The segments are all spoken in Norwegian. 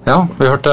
Ja, vi hørte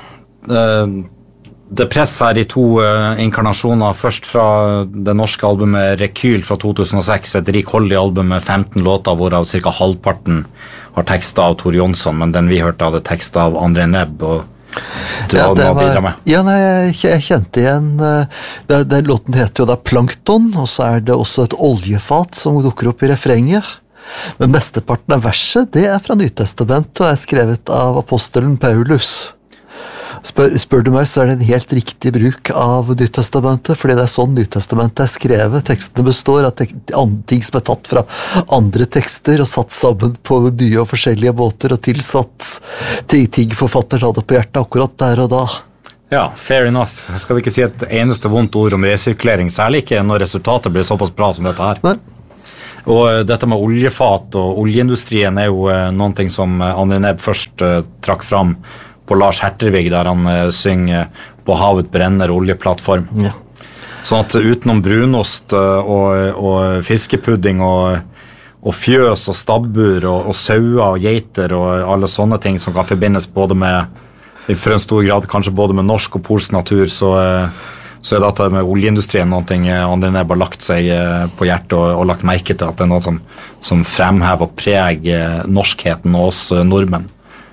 det press her i to inkarnasjoner. Først fra det norske albumet Rekyl fra 2006, et rikholdig album med 15 låter, hvorav cirka halvparten har tekster av Tor Jonsson, men den vi hørte hadde tekster av André Nebb, og du hadde noe å bidra med. Ja, nei, jeg kjente igjen, den låten heter jo da Plankton, og så det også et oljefat som dukker opp i refrenget. Men mesteparten av verset, det fra Nytestamentet og skrevet av apostelen Paulus. Spør du meg, så det en helt riktig bruk av Nytestamentet, fordi det sånn Nytestamentet skrevet. Tekstene består av ting som tatt fra andre tekster og satt sammen på nye og forskjellige måter og tilsatt ting forfatter hadde på hjertet akkurat der og da. Ja, fair enough. Skal vi ikke si et eneste vondt ord om resirkulering, særlig ikke når resultatet blir såpass bra som dette her. Nei. Og dette med oljefat og oljeindustrien jo noen ting som André Nebb først trakk fram på Lars Hertervig, der han synger «På havet brenner oljeplattform». Ja. Sånn at utenom brunost og fiskepudding og fjøs og stabbur og sauer og geiter og alle sånne ting som kan forbindes både med, for en stor grad, kanskje både med norsk og polsk natur, så dette med oljeindustrien noe André Nebb har lagt seg på hjertet og lagt merke til at det noe som fremhever og preger norskheten og oss nordmenn.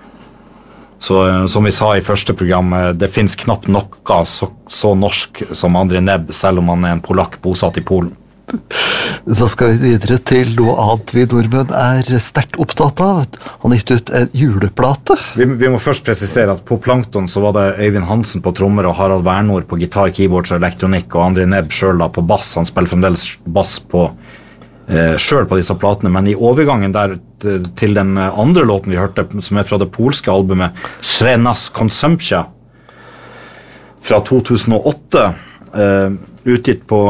Så som vi sa i første program, det finnes knapt noe så norsk som André Nebb, selv om han en polakk bosatt i Polen. Så skal vi videre til noe annet vi nordmenn sterkt opptatt av. Han gitt ut en juleplate. Vi må først presisere at på Plankton så var det Øyvind Hansen på trommer og Harald Wernord på gitar, keyboards og elektronikk, og André Nebb selv da på bass. Han spiller fremdeles bass selv på disse platene, men i overgangen der til den andre låten vi hørte, som fra det polske albumet Srenas Consumptia fra 2008, utgitt på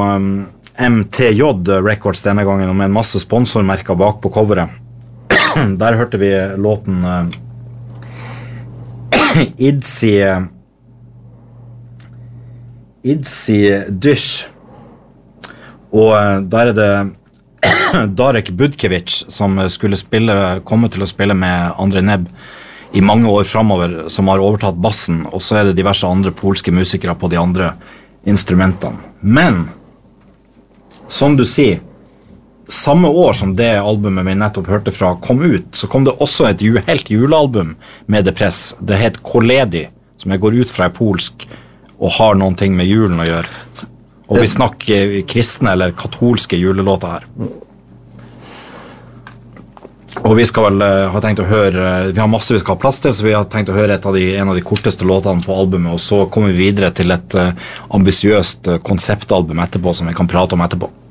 MTJ Records denne gangen, og med en masse sponsormerker bak på coveret. Der hørte vi låten Idsi Dysh, og der det Darek Budkevic som komme til å spille med André Nebb i mange år fremover, som har overtatt bassen, og så det diverse andre polske musikere på de andre instrumentene. Men som du sier, samme år som det albumet vi nettopp hørte fra kom ut, så kom det også et helt julealbum med det press. Det het Koledi, som jeg går ut fra polsk og har noen ting med julen å gjøre. Og vi snakker kristne eller katolske julelåter her. Og vi skal vel ha tenkt å høre, vi har masse vi skal ha plass til, så vi har tenkt å høre en av de korteste låtene på albumet, og så kommer vi videre til et ambisiøst konseptalbum etterpå, som vi kan prate om etterpå.